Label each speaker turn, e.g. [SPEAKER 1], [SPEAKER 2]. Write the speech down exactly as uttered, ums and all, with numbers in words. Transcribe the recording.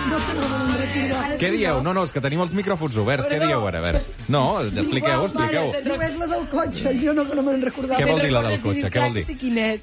[SPEAKER 1] No, que no me'n recordo.
[SPEAKER 2] Què dieu? No, no, és que tenim els micròfons oberts. Què dieu ara? A veure. No, expliqueu, expliqueu.
[SPEAKER 1] No, és la del cotxe, jo no, no me'n recordava.
[SPEAKER 2] Què vol dir la del cotxe? Què vol dir?
[SPEAKER 3] Quin és?